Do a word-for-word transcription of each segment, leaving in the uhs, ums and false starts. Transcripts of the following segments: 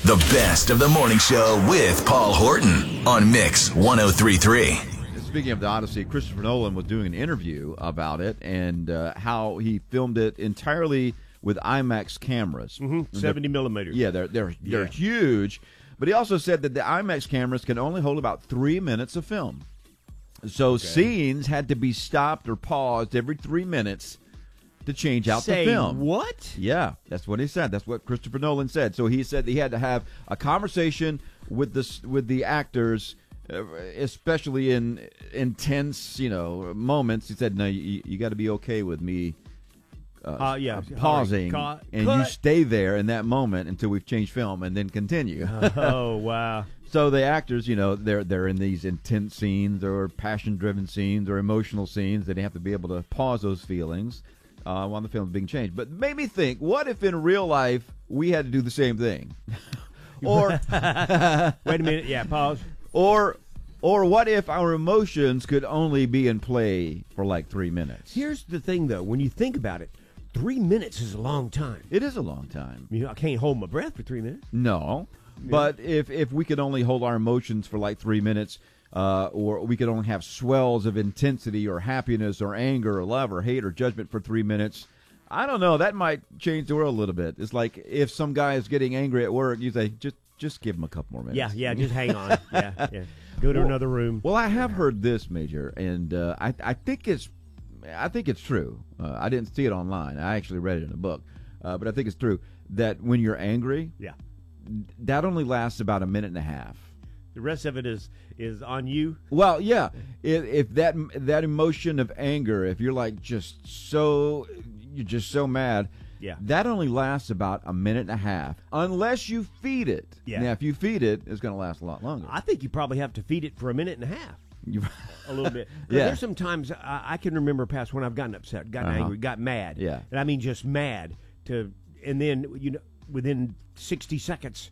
The best of the morning show with Paul Horton on Mix one oh three point three. Speaking of the Odyssey, Christopher Nolan was doing an interview about it and uh, how he filmed it entirely with IMAX cameras. Mm-hmm. seventy millimeters. Yeah, they're they're they're Yeah. huge. But he also said that the IMAX cameras can only hold about three minutes of film. So Okay. scenes had to be stopped or paused every three minutes to change out Say the film. what? Yeah, that's what he said. That's what Christopher Nolan said. So he said he had to have a conversation with the with the actors, uh, especially in intense, you know, moments. He said, "No, you, you got to be okay with me uh, Uh, yeah. uh, pausing, Cut. and Cut. you stay there in that moment until we've changed film, and then continue." Oh, wow. So the actors, you know, they're they're in these intense scenes or passion-driven scenes or emotional scenes. They have to be able to pause those feelings uh, while the film's being changed. But it made me think, what if in real life we had to do the same thing? or Wait a minute. Yeah, pause. or or what if our emotions could only be in play for like three minutes? Here's the thing, though. When you think about it, three minutes is a long time. It is a long time. You know, I can't hold my breath for three minutes. No. But if, if we could only hold our emotions for like three minutes, uh, or we could only have swells of intensity or happiness or anger or love or hate or judgment for three minutes, I don't know. That might change the world a little bit. It's like if some guy is getting angry at work, you say, just just give him a couple more minutes. Yeah, yeah, just hang on. Yeah, yeah. Go to Well- another room. Well, I have heard this, Major, and uh, I I think it's I think it's true. Uh, I didn't see it online. I actually read it in a book, uh, but I think it's true that when you're angry, Yeah. that only lasts about a minute and a half. The rest of it is is on you. Well, yeah. If, if that that emotion of anger, if you're like just so you're just so mad, Yeah. that only lasts about a minute and a half, unless you feed it. Yeah. Now, if you feed it, it's going to last a lot longer. I think you probably have to feed it for a minute and a half. You- A little bit. 'Cause Yeah. There's some times I, I can remember past when I've gotten upset, gotten Uh-huh. angry, got mad. Yeah. And I mean just mad to, and then you know within sixty seconds.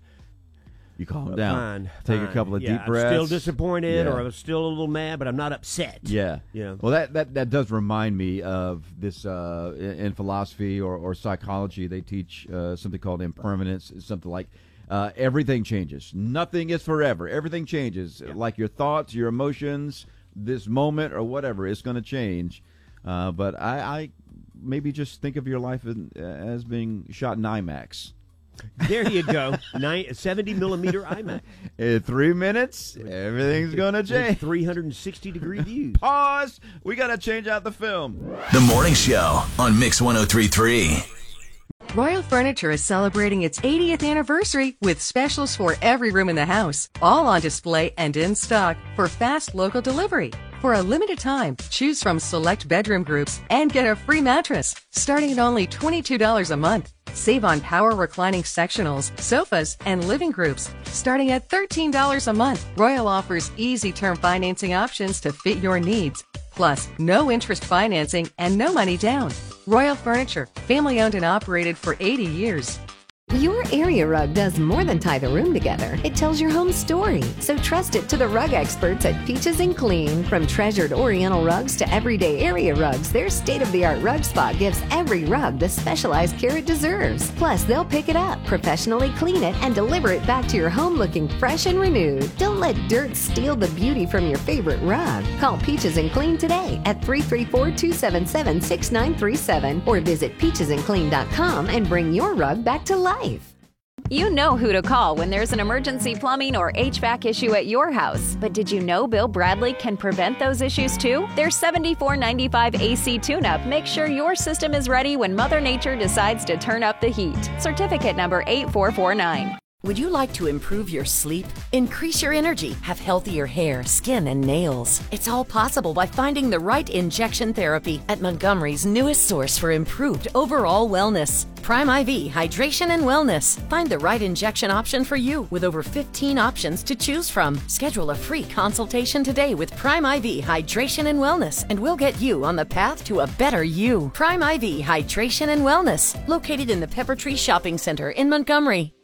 you calm uh, down. Fine. Take a fine. couple of yeah, deep breaths. I'm still disappointed, Yeah. or I'm still a little mad, but I'm not upset. Yeah. Yeah. Well, that, that, that does remind me of this uh, in, in philosophy or, or psychology. They teach uh, something called impermanence. It's something like uh, everything changes. Nothing is forever. Everything changes. Like your thoughts, your emotions, this moment or whatever, it's going to change. Uh, but I, I maybe just think of your life in, as being shot in IMAX. There you go. Nine, seventy millimeter IMAX. In three minutes, everything's going to change. three hundred sixty degree views. Pause. We got to change out the film. The morning show on Mix one oh three point three. Royal Furniture is celebrating its eightieth anniversary with specials for every room in the house, all on display and in stock for fast local delivery. For a limited time, choose from select bedroom groups and get a free mattress starting at only twenty-two dollars a month. Save on power reclining sectionals, sofas, and living groups starting at thirteen dollars a month. Royal offers easy term financing options to fit your needs. Plus, no interest financing and no money down. Royal Furniture, family owned and operated for eighty years. Your area rug does more than tie the room together. It tells your home story. So trust it to the rug experts at Peaches and Clean. From treasured Oriental rugs to everyday area rugs, their state-of-the-art rug spot gives every rug the specialized care it deserves. Plus, they'll pick it up, professionally clean it, and deliver it back to your home looking fresh and renewed. Don't let dirt steal the beauty from your favorite rug. Call Peaches and Clean today at three three four, two seven seven, six nine three seven or visit peaches and clean dot com and bring your rug back to life. You know who to call when there's an emergency plumbing or H V A C issue at your house. But did you know Bill Bradley can prevent those issues too? Their seventy-four ninety-five A C tune-up makes sure your system is ready when Mother Nature decides to turn up the heat. Certificate number eight four four nine. Would you like to improve your sleep, increase your energy, have healthier hair, skin, and nails? It's all possible by finding the right injection therapy at Montgomery's newest source for improved overall wellness. Prime I V Hydration and Wellness. Find the right injection option for you with over fifteen options to choose from. Schedule a free consultation today with Prime I V Hydration and Wellness, and we'll get you on the path to a better you. Prime I V Hydration and Wellness, located in the Pepper Tree Shopping Center in Montgomery.